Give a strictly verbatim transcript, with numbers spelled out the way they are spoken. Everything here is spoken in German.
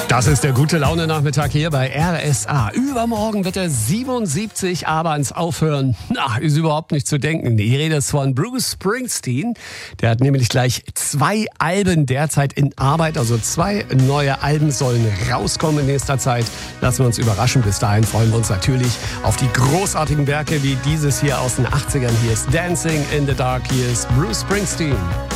Das ist der gute Laune-Nachmittag hier bei R S A. Übermorgen wird er siebenundsiebzig, aber ans Aufhören, na, ist überhaupt nicht zu denken. Die Rede ist von Bruce Springsteen. Der hat nämlich gleich zwei Alben derzeit in Arbeit. Also zwei neue Alben sollen rauskommen in nächster Zeit. Lassen wir uns überraschen. Bis dahin freuen wir uns natürlich auf die großartigen Werke wie dieses hier aus den achtzigern. Hier ist Dancing in the Dark. Hier ist Bruce Springsteen.